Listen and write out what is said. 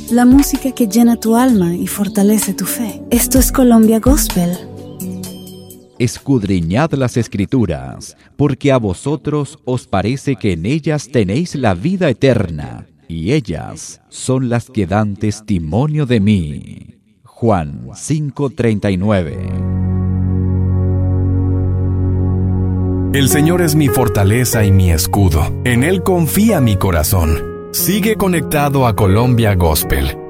la música que llena tu alma y fortalece tu fe. Esto es Colombia Gospel. Escudriñad las Escrituras, porque a vosotros os parece que en ellas tenéis la vida eterna, y ellas son las que dan testimonio de mí. Juan 5:39. El Señor es mi fortaleza y mi escudo. En Él confía mi corazón. Sigue conectado a Colombia Gospel